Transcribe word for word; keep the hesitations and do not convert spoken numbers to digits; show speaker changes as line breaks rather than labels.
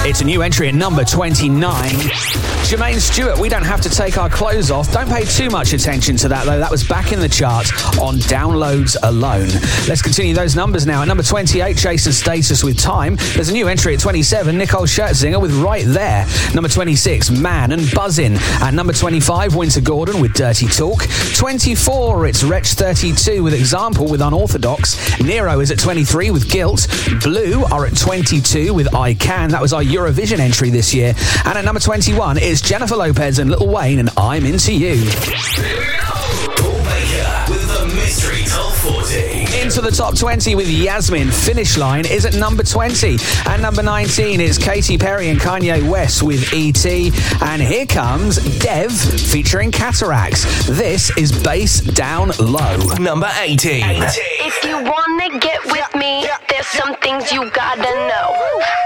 It's a new entry at number twenty-nine. Jermaine Stewart, We Don't Have to Take Our Clothes Off. Don't pay too much attention to that, though. That was back in the charts on downloads alone. Let's continue those numbers now. At number twenty-eight, Jason Status with Time. There's a new entry at twenty-seven, Nicole Scherzinger with Right There. Number twenty-six, Man and Buzzin'. At number twenty-five, Winter Gordon with Dirty Talk. twenty-four, it's Wretch thirty-two with Example with Unorthodox. Nero is at twenty-three with Guilt. Blue are at twenty-two with I Can. That was our Eurovision entry this year. And at number twenty-one, it's Jennifer Lopez and Lil Wayne and I'm Into You.
Here we go. Paul Baker with the Mystery Top forty.
Into the top twenty with Yasmin. Finish Line is at number twenty. At number nineteen, it's Katy Perry and Kanye West with E T. And here comes Dev featuring Cataracts. This is Bass Down Low.
Number eighteen.
If you wanna get with me, there's some things you gotta know.